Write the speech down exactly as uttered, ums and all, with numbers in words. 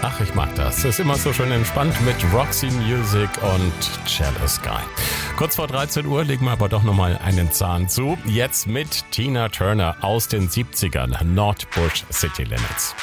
Ach, ich mag das. Es ist immer so schön entspannt mit Roxy Music und Cello Sky. Kurz vor dreizehn Uhr legen wir aber doch nochmal einen Zahn zu. Jetzt mit Tina Turner aus den siebzigern, Nordbush City Limits.